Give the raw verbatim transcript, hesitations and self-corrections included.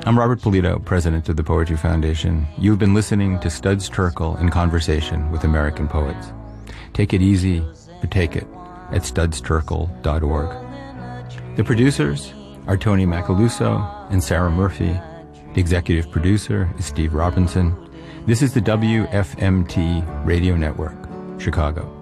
I'm Robert Polito, president of the Poetry Foundation. You've been listening to Studs Terkel in conversation with American poets. Take it easy, but take it at studs terkel dot org. The producers are Tony Macaluso and Sarah Murphy. The executive producer is Steve Robinson. This is the W F M T Radio Network, Chicago.